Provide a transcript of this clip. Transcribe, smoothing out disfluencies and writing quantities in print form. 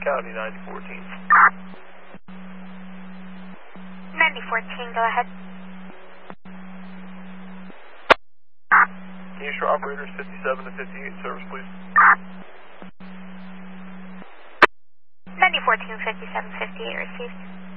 County 9014. 9014, go ahead. Can you show operators 57 to 58 service, please? 9014, 5758 received.